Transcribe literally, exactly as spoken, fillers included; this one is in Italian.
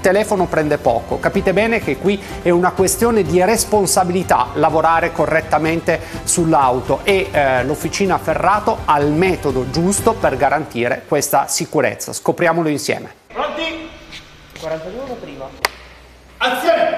telefono prende poco. Capite bene che qui è una questione di responsabilità lavorare correttamente sull'auto e eh, l'Officina Ferrato ha il metodo giusto per garantire questa sicurezza. Scopriamolo insieme. Pronti? quarantadue prima. Azione!